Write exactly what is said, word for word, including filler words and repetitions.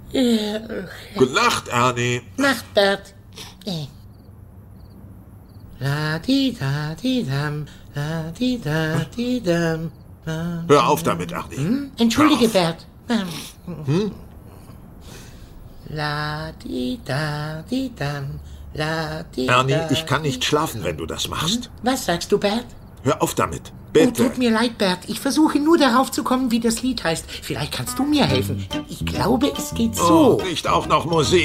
Äh, Gute Nacht, Ernie. Nacht, Bert. Äh. La di da di dam, la di da di dam. La, Hör auf damit, Ernie. hm? Entschuldige, Hör auf. Bert. Hm? La di da di dam, la di Ernie, da, ich kann nicht di- schlafen, wenn du das machst. Was sagst du, Bert? Hör auf damit. Oh, Bitte. tut mir leid, Bert. Ich versuche nur darauf zu kommen, wie das Lied heißt. Vielleicht kannst du mir helfen. Ich glaube, es geht so. Oh, nicht auch noch Musik.